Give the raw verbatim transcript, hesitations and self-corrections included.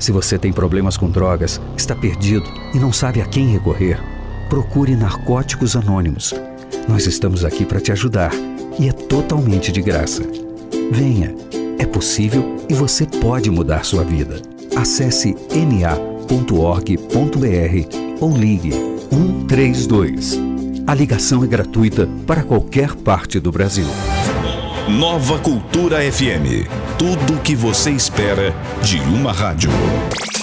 Se você tem problemas com drogas, está perdido e não sabe a quem recorrer, procure Narcóticos Anônimos. Nós estamos aqui para te ajudar e é totalmente de graça. Venha, é possível e você pode mudar sua vida. Acesse n a ponto org ponto b r ou ligue um três dois. A ligação é gratuita para qualquer parte do Brasil. Nova Cultura F M. Tudo o que você espera de uma rádio.